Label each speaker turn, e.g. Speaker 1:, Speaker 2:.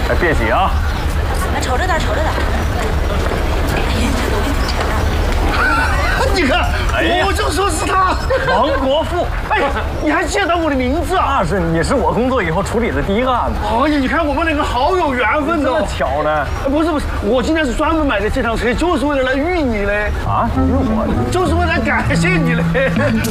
Speaker 1: 哎，别急啊！
Speaker 2: 那瞅着点，瞅着点。哎呀，这东西挺沉的。
Speaker 3: 你看，我就说是他，
Speaker 1: 王国富。
Speaker 3: 哎，你还记得我的名字啊？
Speaker 1: 那是你是我工作以后处理的第一个案子。
Speaker 3: 哎呀，你看我们两个好有缘分
Speaker 1: 这么
Speaker 3: 哦！
Speaker 1: 巧呢？
Speaker 3: 不是，我今天是专门买的这辆车，就是为了来遇你嘞。
Speaker 1: 啊，遇我？
Speaker 3: 就是为了感谢你嘞。